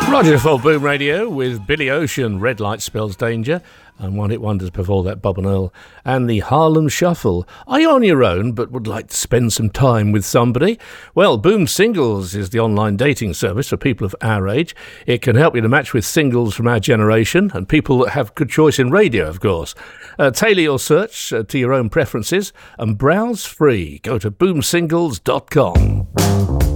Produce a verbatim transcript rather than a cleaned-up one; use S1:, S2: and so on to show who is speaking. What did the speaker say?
S1: Roger for Boom Radio with Billy Ocean, Red Light Spells Danger, and One Hit Wonders before that, Bob and Earl, and the Harlem Shuffle. Are you on your own but would like to spend some time with somebody? Well, Boom Singles is the online dating service for people of our age. It can help you to match with singles from our generation and people that have good choice in radio, of course. Uh, tailor your search uh, to your own preferences and browse free. Go to boom singles dot com.